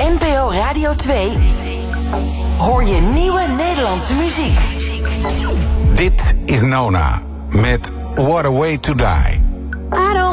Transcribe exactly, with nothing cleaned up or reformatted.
N P O Radio twee hoor je nieuwe Nederlandse muziek. Dit is Nona met What a Way to Die. I don't